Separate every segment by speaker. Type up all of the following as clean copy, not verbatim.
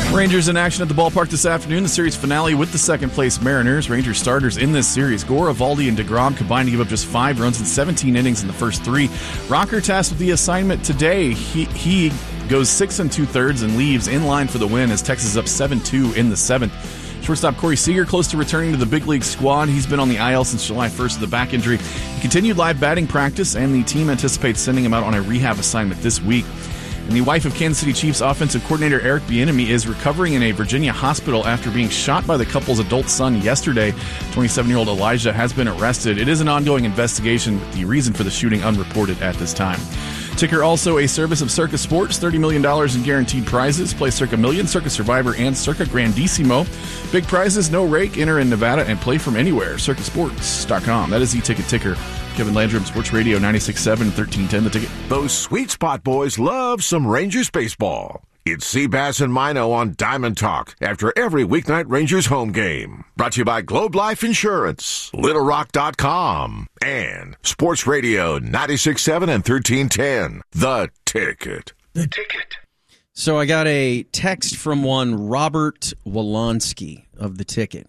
Speaker 1: Rangers in action at the ballpark this afternoon. The series finale with the second-place Mariners. Rangers starters in this series, Gore, Eovaldi, and DeGrom combined to give up just 5 runs in 17 innings in the first 3. Rocker tasked with the assignment today. He goes 6 2/3 and leaves in line for the win as Texas is up 7-2 in the 7th. Shortstop Corey Seager close to returning to the big league squad. He's been on the IL since July 1st with a back injury. He continued live batting practice, and the team anticipates sending him out on a rehab assignment this week. And the wife of Kansas City Chiefs offensive coordinator Eric Bieniemy is recovering in a Virginia hospital after being shot by the couple's adult son yesterday. 27-year-old Elijah has been arrested. It is an ongoing investigation, with the reason for the shooting unreported at this time. Ticker also a service of Circa Sports, $30 million in guaranteed prizes. Play Circa Million, Circa Survivor, and Circa Grandissimo. Big prizes, no rake. Enter in Nevada and play from anywhere. CircaSports.com. That is the Ticket Ticker. Kevin Landrum, Sports Radio 96.7 and 1310 The Ticket.
Speaker 2: Those Sweet Spot boys love some Rangers baseball. It's Seabass and Mino on Diamond Talk after every weeknight Rangers home game. Brought to you by Globe Life Insurance, LittleRock.com, and Sports Radio 96.7 and 1310 The Ticket.
Speaker 3: The Ticket.
Speaker 4: So I got a text from one Robert Wolonsky of The Ticket,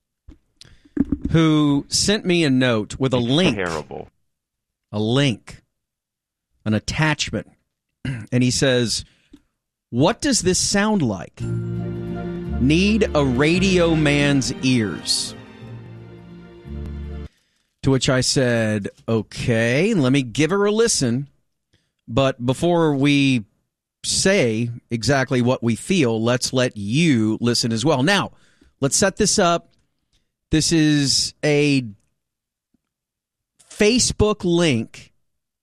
Speaker 4: who sent me a note with a link.
Speaker 5: Terrible.
Speaker 4: A link. An attachment. And he says, "What does this sound like? Need a radio man's ears." To which I said, okay, let me give her a listen. But before we say exactly what we feel, let's let you listen as well. Now, let's set this up. This is a Facebook link,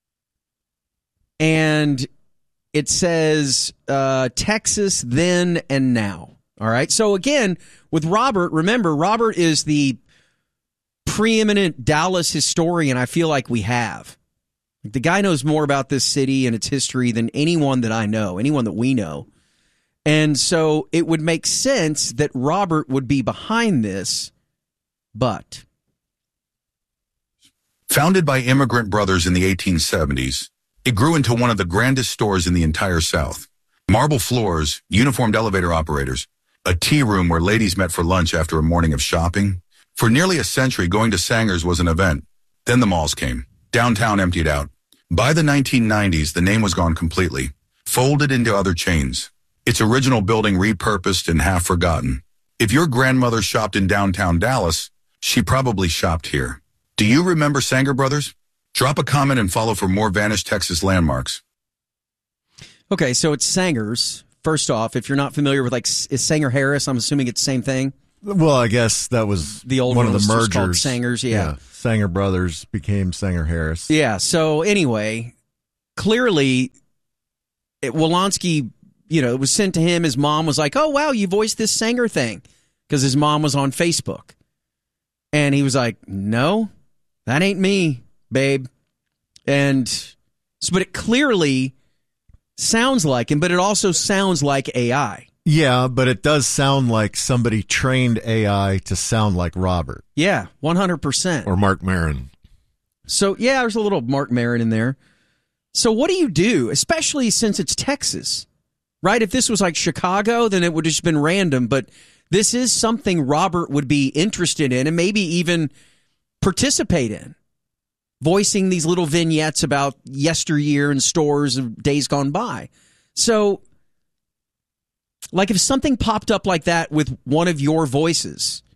Speaker 4: and it says Texas then and now. All right. So again, with Robert, remember, Robert is the preeminent Dallas historian I feel like we have. The guy knows more about this city and its history than anyone that I know, anyone that we know. And so it would make sense that Robert would be behind this, but.
Speaker 6: Founded by immigrant brothers in the 1870s, it grew into one of the grandest stores in the entire South. Marble floors, uniformed elevator operators, a tea room where ladies met for lunch after a morning of shopping. For nearly a century, going to Sanger's was an event. Then the malls came. Downtown emptied out. By the 1990s, the name was gone completely, folded into other chains. Its original building repurposed and half forgotten. If your grandmother shopped in downtown Dallas, she probably shopped here. Do you remember Sanger Brothers? Drop a comment and follow for more vanished Texas landmarks.
Speaker 4: Okay, so it's Sanger's. First off, if you're not familiar with, is Sanger Harris? I'm assuming it's the same thing.
Speaker 3: Well, I guess that was
Speaker 4: the old
Speaker 3: one of the
Speaker 4: was
Speaker 3: mergers.
Speaker 4: Called Sanger's, yeah.
Speaker 3: Sanger Brothers became Sanger Harris.
Speaker 4: Yeah, so anyway, clearly, Wolonsky, it was sent to him. His mom was like, oh, wow, you voiced this Sanger thing, because his mom was on Facebook. And he was like, no, that ain't me, babe. But it clearly sounds like him, but it also sounds like AI.
Speaker 3: Yeah, but it does sound like somebody trained AI to sound like Robert.
Speaker 4: Yeah, 100%.
Speaker 3: Or Mark Maron.
Speaker 4: So, yeah, there's a little Mark Maron in there. So what do you do, especially since it's Texas, right? If this was like Chicago, then it would have just been random. But this is something Robert would be interested in and maybe even participate in. Voicing these little vignettes about yesteryear and stores of days gone by. So, like if something popped up like that with one of your voices,